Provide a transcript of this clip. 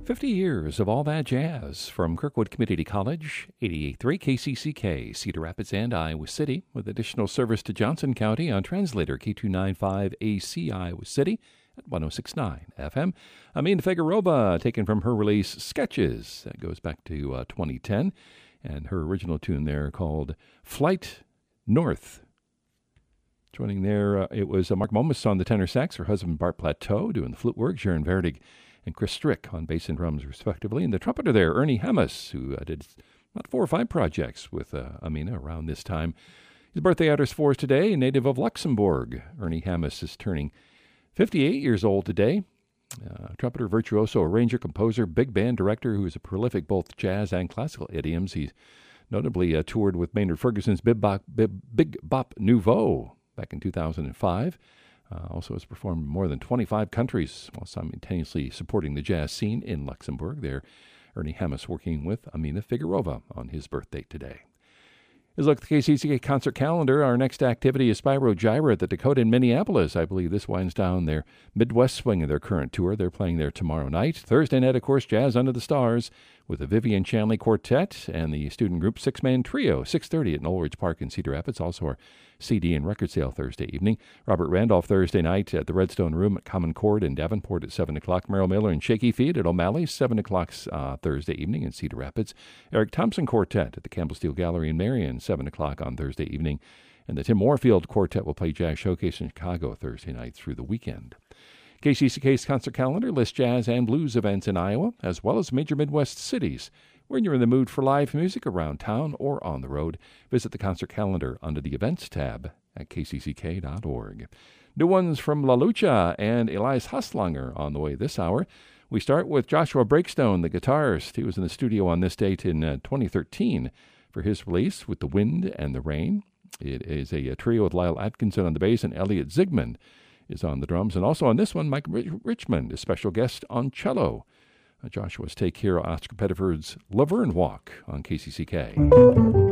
50 years of all that jazz from Kirkwood Community College, 88.3 KCCK, Cedar Rapids and Iowa City, with additional service to Johnson County on translator K295 AC Iowa City at 106.9 FM. Amina Figueroa, taken from her release Sketches. That goes back to 2010, and her original tune there called Flight North. Joining there, it was Mark Momus on the tenor sax, her husband Bart Plateau doing the flute work, Sharon Verdig and Chris Strick on bass and drums, respectively. And the trumpeter there, Ernie Hammes, who did about 4 or 5 projects with Amina around this time. His birthday address for us today, native of Luxembourg. Ernie Hammes is turning 58 years old today. Trumpeter, virtuoso, arranger, composer, big band director who is a prolific both jazz and classical idioms. He's notably toured with Maynard Ferguson's Big Bop Nouveau back in 2005. Also has performed in more than 25 countries while simultaneously supporting the jazz scene in Luxembourg. There, Ernie Hammes working with Amina Figueroa on his birthday today. Let's look at the KCCK concert calendar. Our next activity is Spyro Gyra at the Dakota in Minneapolis. I believe this winds down their Midwest swing of their current tour. They're playing there tomorrow night. Thursday night, of course, Jazz Under the Stars with the Vivian Chanley Quartet and the student group Six-Man Trio, 6:30 at Knoll Ridge Park in Cedar Rapids. Also our CD and record sale Thursday evening. Robert Randolph Thursday night at the Redstone Room at Common Chord in Davenport at 7 o'clock. Merrill Miller and Shaky Feet at O'Malley's, 7 o'clock Thursday evening in Cedar Rapids. Eric Thompson Quartet at the Campbell Steel Gallery in Marion, 7 o'clock on Thursday evening. And the Tim Moorfield Quartet will play Jazz Showcase in Chicago Thursday night through the weekend. KCCK's concert calendar lists jazz and blues events in Iowa, as well as major Midwest cities. When you're in the mood for live music around town or on the road, visit the concert calendar under the Events tab at kcck.org. New ones from La Lucha and Elias Hustlanger on the way this hour. We start with Joshua Breakstone, the guitarist. He was in the studio on this date in 2013 for his release with The Wind and the Rain. It is a trio with Lyle Atkinson on the bass and Elliot Zigmund is on the drums. And also on this one, Mike Richmond, a special guest on cello. Joshua's take here, Oscar Pettiford's Laverne Walk on KCCK.